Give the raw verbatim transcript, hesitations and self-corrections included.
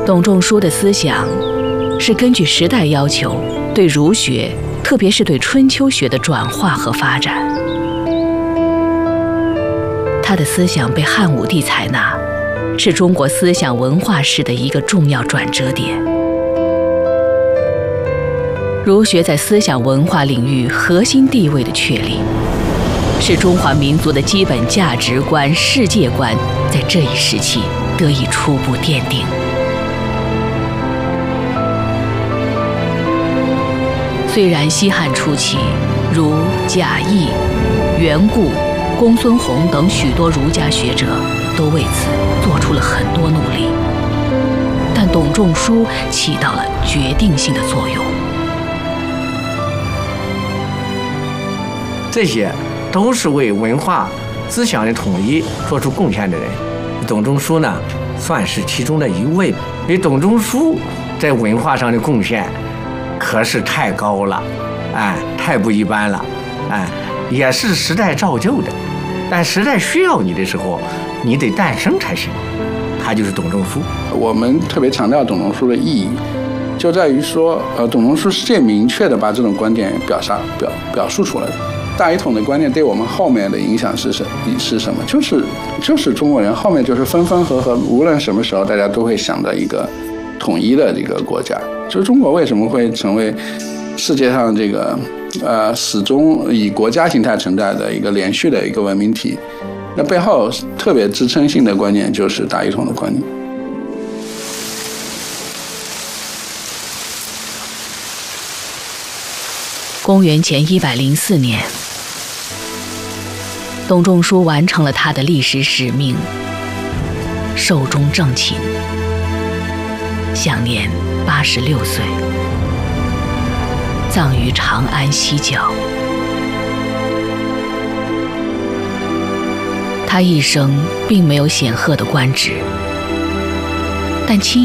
董仲舒的思想是根据时代要求，对儒学，特别是对春秋学的转化和发展。他的思想被汉武帝采纳，是中国思想文化史的一个重要转折点。儒学在思想文化领域核心地位的确立，是中华民族的基本价值观、世界观在这一时期得以初步奠定。虽然西汉初期，如贾谊、袁固、公孙弘等许多儒家学者都为此做出了很多努力，但董仲舒起到了决定性的作用。 这些都是为文化思想的统一做出贡献的人，董仲舒呢，算是其中的一位。因为董仲舒在文化上的贡献可是太高了，哎，太不一般了，哎，也是时代造就的。但时代需要你的时候，你得诞生才行。他就是董仲舒。 我们特别强调董仲舒的意义，就在于说，呃，董仲舒是最明确的把这种观点表达表表述出来的。大一统的观念对我们后面的影响是什是什么？就是就是中国人后面就是分分合合，无论什么时候，大家都会想到一个统一的这个国家。就是中国为什么会成为世界上这个呃始终以国家形态存在的一个连续的一个文明体？那背后特别支撑性的观念就是大一统的观念。 公元前一百零四年，董仲舒完成了他的历史使命，寿终正寝，享年八十六岁，葬于长安西郊。他一生并没有显赫的官职，但亲